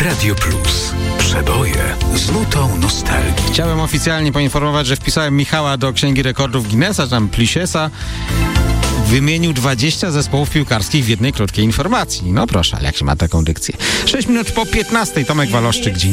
Radio Plus. Przeboje z nutą nostalgii. Chciałem oficjalnie poinformować, że wpisałem Michała do Księgi Rekordów Guinnessa, tam Plisiesa. Wymienił 20 zespołów piłkarskich w jednej krótkiej informacji. No proszę, ale jak się ma taką dykcję. 6 minut po 15. Tomek Waloszczyk, dzień